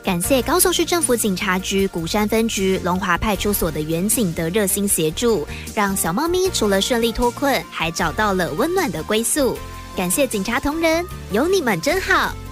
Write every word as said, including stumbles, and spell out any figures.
感谢高雄市政府警察局鼓山分局龙华派出所的员警的热心协助，让小猫咪除了顺利脱困，还找到了温暖的归宿。感谢警察同仁，有你们真好。